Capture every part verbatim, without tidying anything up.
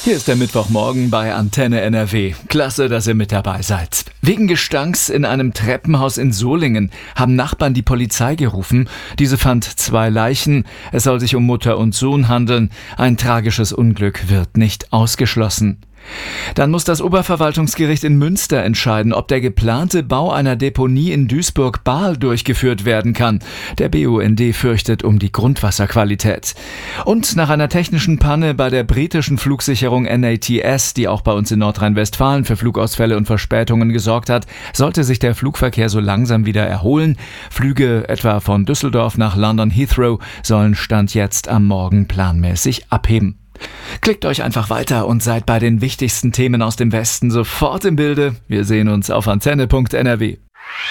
Hier ist der Mittwochmorgen bei Antenne N R W. Klasse, dass ihr mit dabei seid. Wegen Gestanks in einem Treppenhaus in Solingen haben Nachbarn die Polizei gerufen. Diese fand zwei Leichen. Es soll sich um Mutter und Sohn handeln. Ein tragisches Unglück wird nicht ausgeschlossen. Dann muss das Oberverwaltungsgericht in Münster entscheiden, ob der geplante Bau einer Deponie in Duisburg-Bahl durchgeführt werden kann. Der B U N D fürchtet um die Grundwasserqualität. Und nach einer technischen Panne bei der britischen Flugsicherung N A T S, die auch bei uns in Nordrhein-Westfalen für Flugausfälle und Verspätungen gesorgt hat, sollte sich der Flugverkehr so langsam wieder erholen. Flüge etwa von Düsseldorf nach London Heathrow sollen Stand jetzt am Morgen planmäßig abheben. Klickt euch einfach weiter und seid bei den wichtigsten Themen aus dem Westen sofort im Bilde. Wir sehen uns auf antenne punkt n r w.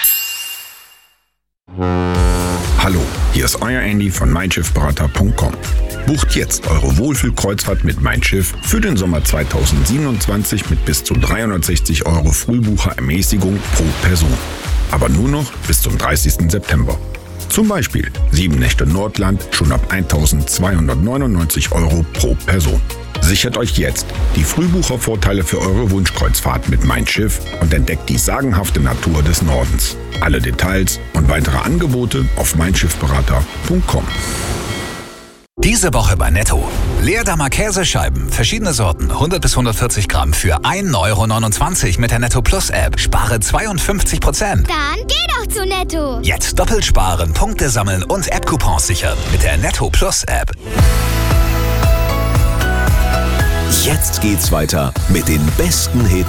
Hallo, hier ist euer Andy von mein schiff berater punkt com. Bucht jetzt eure Wohlfühlkreuzfahrt mit Mein Schiff für den Sommer zweitausendsiebenundzwanzig mit bis zu dreihundertsechzig Euro Frühbucherermäßigung pro Person. Aber nur noch bis zum dreißigsten September. Zum Beispiel sieben Nächte Nordland schon ab eintausendzweihundertneunundneunzig Euro pro Person. Sichert euch jetzt die Frühbuchervorteile für eure Wunschkreuzfahrt mit Mein Schiff und entdeckt die sagenhafte Natur des Nordens. Alle Details und weitere Angebote auf mein schiff berater punkt com. Diese Woche bei Netto. Leerdammer Käsescheiben, verschiedene Sorten, hundert bis hundertvierzig Gramm für ein Euro neunundzwanzig mit der Netto Plus App. Spare zweiundfünfzig Prozent. Dann geh doch zu Netto. Jetzt doppelt sparen, Punkte sammeln und App-Coupons sichern mit der Netto Plus App. Jetzt geht's weiter mit den besten Hits